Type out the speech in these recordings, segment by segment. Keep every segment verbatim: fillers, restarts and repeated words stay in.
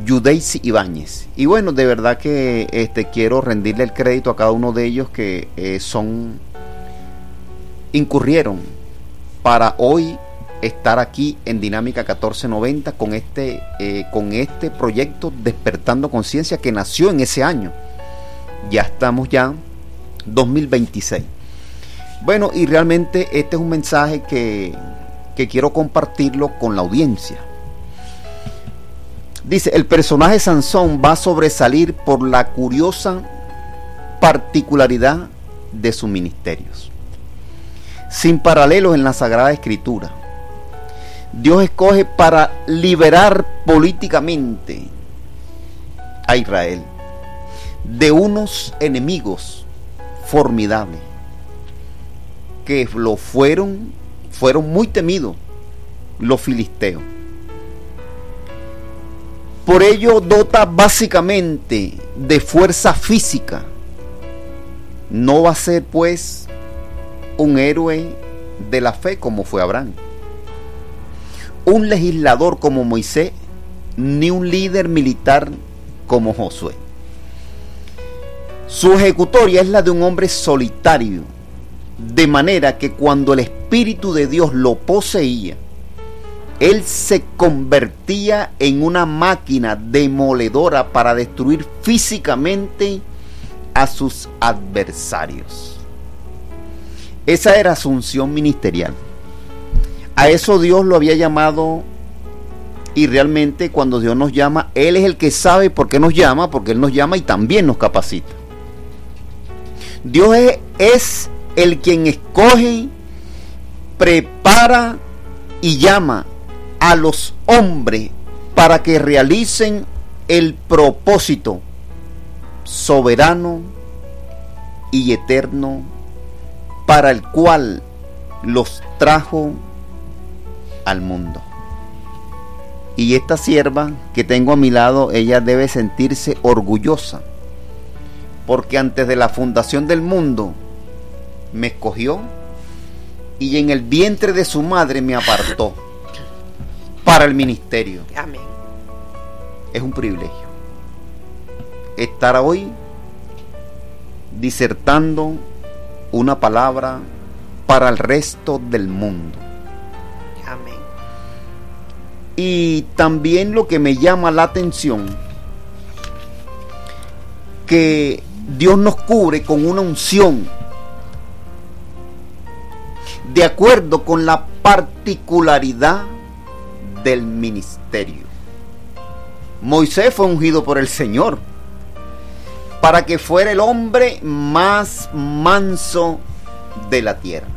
Yudeisi Ibáñez. Y bueno, de verdad que este, quiero rendirle el crédito a cada uno de ellos que eh, son incurrieron para hoy estar aquí en Dinámica catorce noventa con este, eh, con este proyecto Despertando Conciencia que nació en ese año. Ya estamos ya dos mil veintiséis. Bueno, y realmente este es un mensaje que, que quiero compartirlo con la audiencia. Dice, el personaje Sansón va a sobresalir por la curiosa particularidad de sus ministerios, sin paralelos en la Sagrada Escritura. Dios escoge para liberar políticamente a Israel de unos enemigos formidables que lo fueron, fueron muy temidos, los filisteos. Por ello dota básicamente de fuerza física. No va a ser pues un héroe de la fe como fue Abraham, un legislador como Moisés, ni un líder militar como Josué. Su ejecutoria es la de un hombre solitario, de manera que cuando el Espíritu de Dios lo poseía, él se convertía en una máquina demoledora para destruir físicamente a sus adversarios. Esa era su unción ministerial. A eso Dios lo había llamado, y realmente cuando Dios nos llama, Él es el que sabe por qué nos llama, porque Él nos llama y también nos capacita. Dios es, es el quien escoge, prepara y llama a los hombres para que realicen el propósito soberano y eterno para el cual los trajo al mundo. Y esta sierva que tengo a mi lado, ella debe sentirse orgullosa, porque antes de la fundación del mundo me escogió y en el vientre de su madre me apartó para el ministerio. Amén. Es un privilegio estar hoy disertando una palabra para el resto del mundo. Amén. Y también lo que me llama la atención, que Dios nos cubre con una unción de acuerdo con la particularidad del ministerio. Moisés fue ungido por el Señor para que fuera el hombre más manso de la tierra,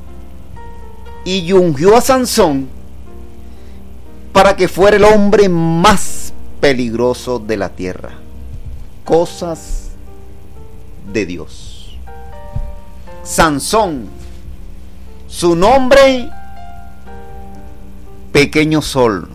y ungió a Sansón para que fuera el hombre más peligroso de la tierra. Cosas de Dios. Sansón, su nombre, pequeño sol.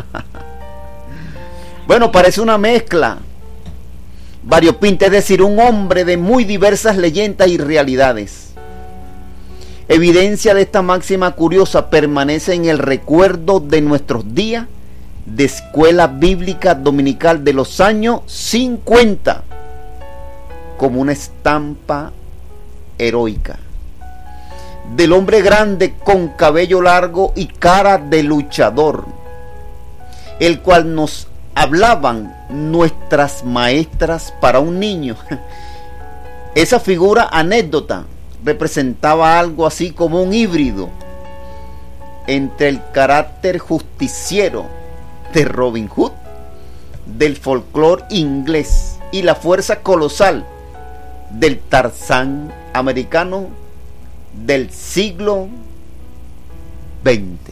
Bueno, parece una mezcla variopinta, es decir, un hombre de muy diversas leyendas y realidades. Evidencia de esta máxima curiosa permanece en el recuerdo de nuestros días de escuela bíblica dominical de los años cincuenta, como una estampa heroica del hombre grande con cabello largo y cara de luchador, el cual nos hablaban nuestras maestras para un niño. Esa figura anécdota representaba algo así como un híbrido entre el carácter justiciero de Robin Hood del folclore inglés y la fuerza colosal del Tarzán americano del siglo veinte.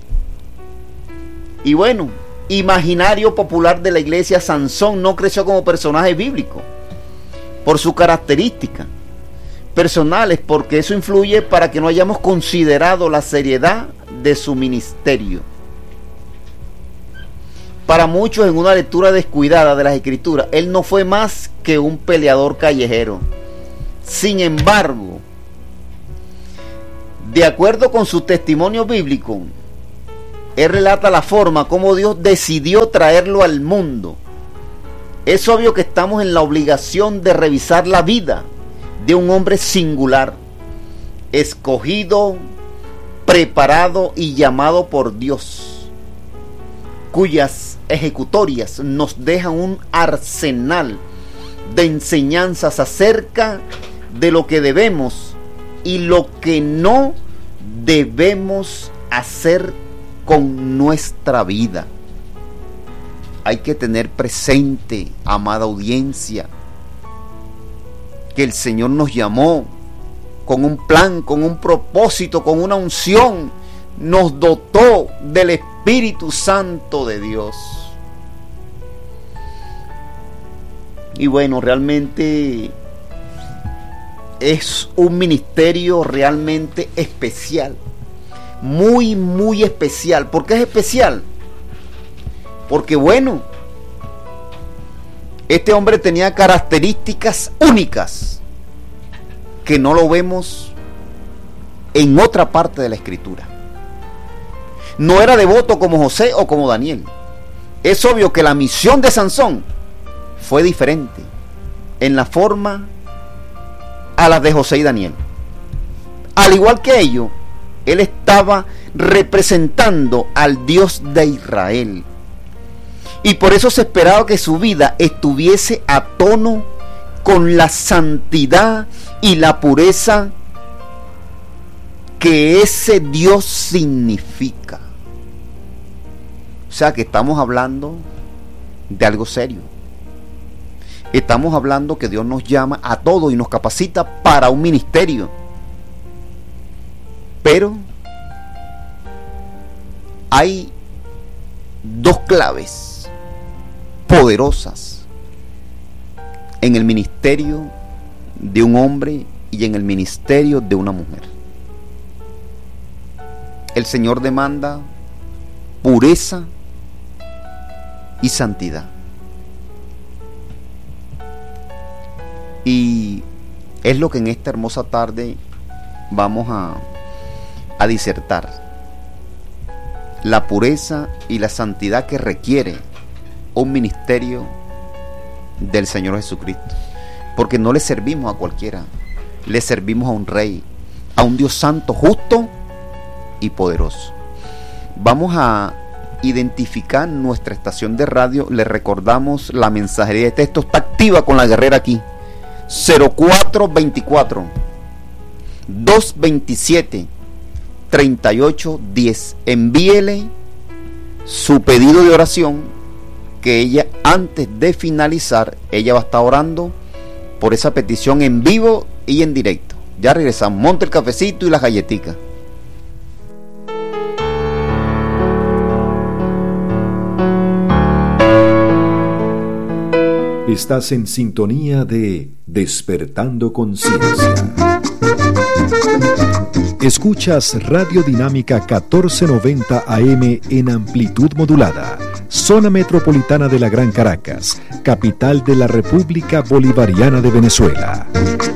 Y bueno, imaginario popular de la iglesia, Sansón no creció como personaje bíblico por sus características personales, porque eso influye para que no hayamos considerado la seriedad de su ministerio. Para muchos, en una lectura descuidada de las Escrituras, él no fue más que un peleador callejero. Sin embargo, de acuerdo con su testimonio bíblico, él relata la forma como Dios decidió traerlo al mundo Es obvio que estamos en la obligación de revisar la vida de un hombre singular, escogido, preparado y llamado por Dios, cuyas ejecutorias nos dejan un arsenal de enseñanzas acerca de lo que debemos y lo que no debemos hacer con nuestra vida. Hay que tener presente, amada audiencia, que el Señor nos llamó con un plan, con un propósito, con una unción. Nos dotó del Espíritu Santo de Dios. Y bueno, realmente es un ministerio realmente especial. Muy, muy especial. ¿Por qué es especial? Porque bueno, este hombre tenía características únicas que no lo vemos en otra parte de la Escritura. No era devoto como José o como Daniel. Es obvio que la misión de Sansón fue diferente en la forma a la de José y Daniel. Al igual que ellos, él estaba representando al Dios de Israel. Y por eso se esperaba que su vida estuviese a tono con la santidad y la pureza que ese Dios significa. O sea que estamos hablando de algo serio. Estamos hablando que Dios nos llama a todos y nos capacita para un ministerio. Pero hay dos claves poderosas en el ministerio de un hombre y en el ministerio de una mujer. El Señor demanda pureza y santidad. Y es lo que en esta hermosa tarde vamos a, a disertar. La pureza y la santidad que requiere un ministerio del Señor Jesucristo. Porque no le servimos a cualquiera, le servimos a un rey, a un Dios santo, justo y poderoso. Vamos a identificar nuestra estación de radio. Les recordamos, la mensajería de texto está activa con la guerrera aquí. cero cuatro veinticuatro, doscientos veintisiete, treinta y ocho diez. Envíele su pedido de oración, que ella, antes de finalizar, ella va a estar orando por esa petición en vivo y en directo. Ya regresamos. Monte el cafecito y las galletitas. Estás en sintonía de Despertando Conciencia. Escuchas Radio Dinámica catorce noventa A M en amplitud modulada, zona metropolitana de la Gran Caracas, capital de la República Bolivariana de Venezuela.